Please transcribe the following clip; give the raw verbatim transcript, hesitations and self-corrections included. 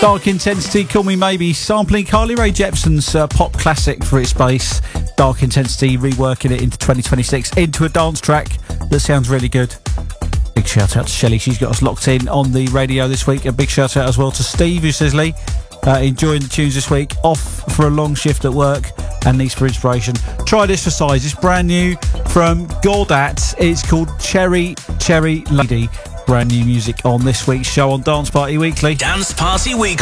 Dark Intensity, Call Me Maybe, sampling Carly Rae Jepsen's uh, pop classic for its base. Dark Intensity, reworking it into twenty twenty-six, into a dance track that sounds really good. Big shout out to Shelley, she's got us locked in on the radio this week. A big shout out as well to Steve, who says, Lee, uh, enjoying the tunes this week, off for a long shift at work and needs for inspiration. Try this for size, it's brand new from Gordat. It's called Cherry Cherry Lady. Brand new music on this week's show on Dance Party Weekly. Dance Party Weekly.